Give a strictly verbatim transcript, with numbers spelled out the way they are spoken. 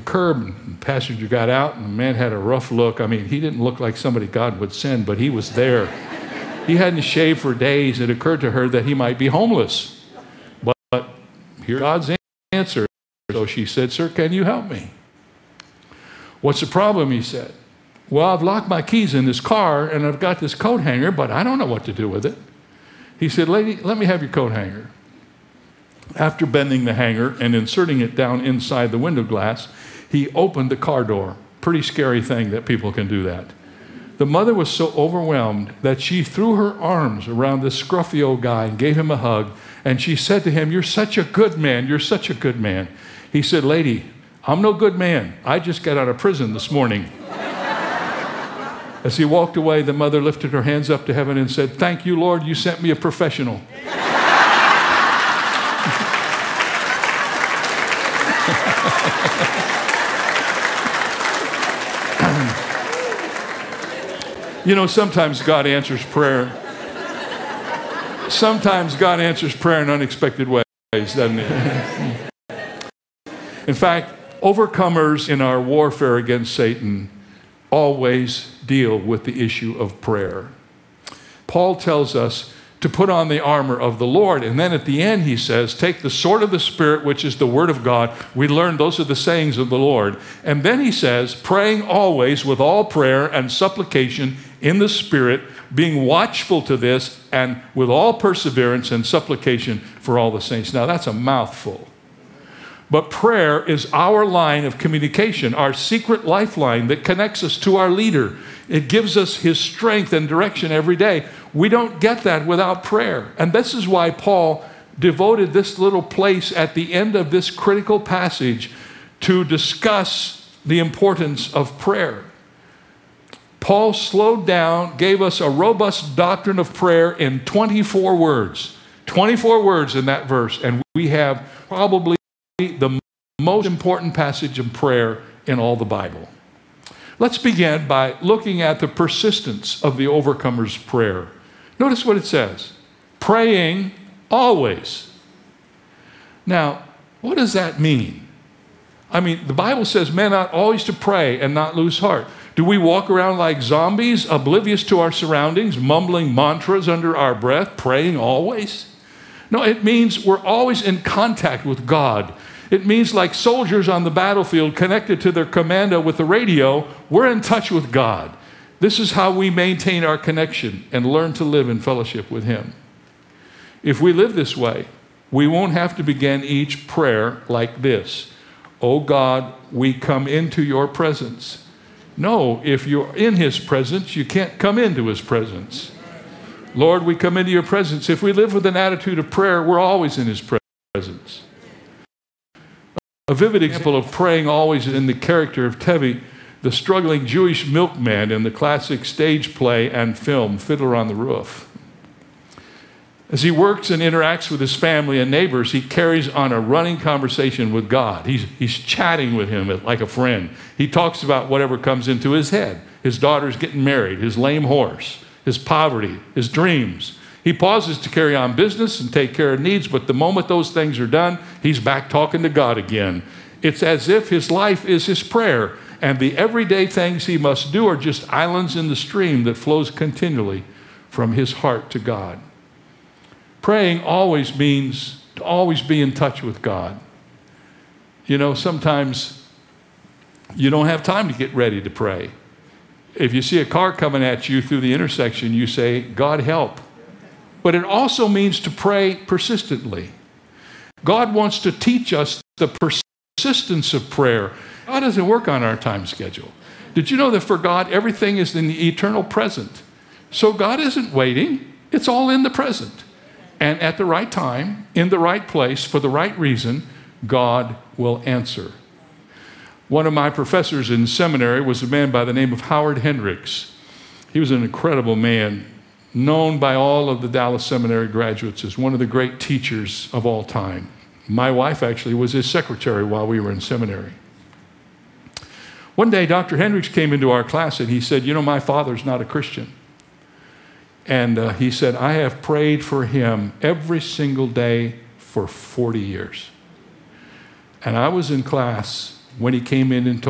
curb, and the passenger got out, and the man had a rough look. I mean, he didn't look like somebody God would send, but he was there. He hadn't shaved for days. It occurred to her that he might be homeless. But, but here's God's answer. So she said, "Sir, can you help me?" "What's the problem?" he said. "Well, I've locked my keys in this car, and I've got this coat hanger, but I don't know what to do with it." He said, "Lady, let me have your coat hanger." After bending the hanger and inserting it down inside the window glass, he opened the car door. Pretty scary thing that people can do that. The mother was so overwhelmed that she threw her arms around this scruffy old guy and gave him a hug, and she said to him, "You're such a good man. You're such a good man." He said, "Lady, I'm no good man. I just got out of prison this morning." As he walked away, the mother lifted her hands up to heaven and said, "Thank you, Lord, you sent me a professional." You know, sometimes God answers prayer. Sometimes God answers prayer in unexpected ways, doesn't it? In fact, overcomers in our warfare against Satan always deal with the issue of prayer. Paul tells us to put on the armor of the Lord. And then at the end he says, take the sword of the Spirit, which is the word of God. We learned those are the sayings of the Lord. And then he says, praying always with all prayer and supplication in the Spirit, being watchful to this, and with all perseverance and supplication for all the saints. Now that's a mouthful. But prayer is our line of communication, our secret lifeline that connects us to our leader. It gives us his strength and direction every day. We don't get that without prayer. And this is why Paul devoted this little place at the end of this critical passage to discuss the importance of prayer. Paul slowed down, gave us a robust doctrine of prayer in twenty-four words. twenty-four words in that verse. And we have probably the most important passage of prayer in all the Bible. Let's begin by looking at the persistence of the overcomer's prayer. Notice what it says. Praying always. Now, what does that mean? I mean, the Bible says men ought always to pray and not lose heart. Do we walk around like zombies, oblivious to our surroundings, mumbling mantras under our breath, praying always? No, it means we're always in contact with God. It means like soldiers on the battlefield connected to their commando with the radio, we're in touch with God. This is how we maintain our connection and learn to live in fellowship with him. If we live this way, we won't have to begin each prayer like this. Oh God, we come into your presence. No, if you're in his presence, you can't come into his presence. Lord, we come into your presence. If we live with an attitude of prayer, we're always in his presence. A vivid example of praying always in the character of Tevi, the struggling Jewish milkman in the classic stage play and film, Fiddler on the Roof. As he works and interacts with his family and neighbors, he carries on a running conversation with God. He's, he's chatting with him like a friend. He talks about whatever comes into his head. His daughter's getting married, his lame horse, his poverty, his dreams. He pauses to carry on business and take care of needs, but the moment those things are done, he's back talking to God again. It's as if his life is his prayer, and the everyday things he must do are just islands in the stream that flows continually from his heart to God. Praying always means to always be in touch with God. You know, sometimes you don't have time to get ready to pray. If you see a car coming at you through the intersection, you say, God help. But it also means to pray persistently. God wants to teach us the persistence of prayer. God doesn't work on our time schedule. Did you know that for God, everything is in the eternal present? So God isn't waiting. It's all in the present. And at the right time, in the right place, for the right reason, God will answer. One of my professors in seminary was a man by the name of Howard Hendricks. He was an incredible man, known by all of the Dallas Seminary graduates as one of the great teachers of all time. My wife actually was his secretary while we were in seminary. One day, Doctor Hendricks came into our class and he said, you know, my father's not a Christian. And uh, he said, I have prayed for him every single day for forty years. And I was in class when he came in and